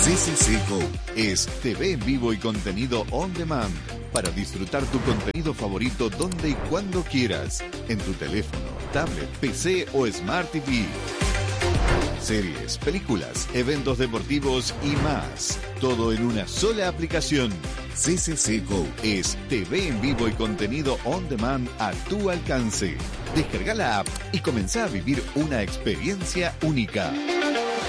CCC Go es TV en vivo y contenido on demand para disfrutar tu contenido favorito donde y cuando quieras, en tu teléfono, tablet, PC o Smart TV. Series, películas, eventos deportivos y más. Todo en una sola aplicación. CCC Go es TV en vivo y contenido on demand a tu alcance. Descarga la app y comenzá a vivir una experiencia única.